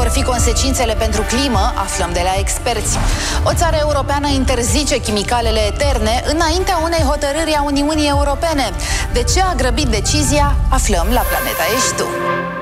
vor fi consecințele pentru climă? Aflăm de la experți. O țară europeană interzice chimicalele eterne înaintea unei hotărâri a Uniunii Europene. De ce a grăbit decizia? Aflăm la Planeta Ești Tu.